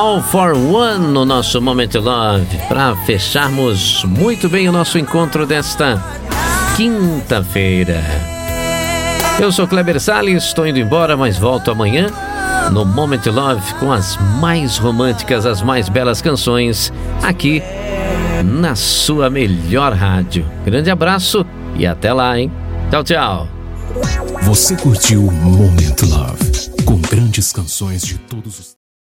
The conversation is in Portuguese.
All for One no nosso Moment Love, para fecharmos muito bem o nosso encontro desta quinta-feira. Eu sou Kleber Salles, estou indo embora, mas volto amanhã no Moment Love com as mais românticas, as mais belas canções aqui na sua melhor rádio. Grande abraço e até lá, hein? Tchau, tchau. Você curtiu Moment Love, com grandes canções de todos os